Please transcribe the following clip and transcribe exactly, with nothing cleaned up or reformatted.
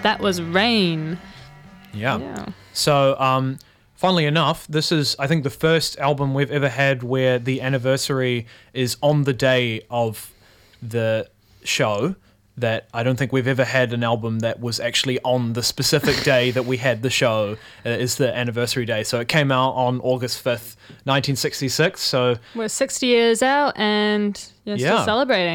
That was Rain. Yeah. Yeah. So, um, funnily enough, this is, I think, the first album we've ever had where the anniversary is on the day of the show. That I don't think we've ever had an album that was actually on the specific day that we had the show uh, is the anniversary day. So it came out on August fifth, nineteen sixty-six. So We're sixty years out and you're Yeah. still celebrating.